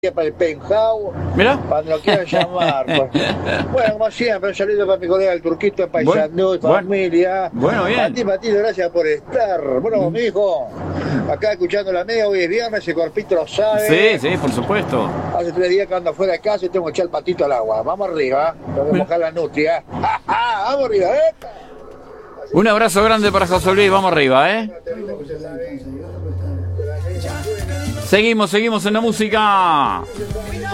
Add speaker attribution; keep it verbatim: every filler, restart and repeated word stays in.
Speaker 1: para el penthouse.
Speaker 2: Mirá.
Speaker 1: Cuando lo quieran llamar. Pues. Bueno, como siempre, un saludo para mi colega el Turquito de Paysandú,
Speaker 2: Bueno,
Speaker 1: familia.
Speaker 2: Bueno, bien.
Speaker 1: A ti, Matito, gracias por estar. Bueno, mi hijo, acá escuchando la media, hoy es viernes, el corpito lo sabe.
Speaker 2: Sí, sí, por supuesto.
Speaker 1: Hace tres días que ando fuera de casa y tengo que echar el patito al agua. Vamos arriba, tengo que mojar la nutria. Vamos arriba, ¿eh?
Speaker 2: Un abrazo grande para José Luis, vamos arriba, ¿eh? Seguimos, seguimos en la música.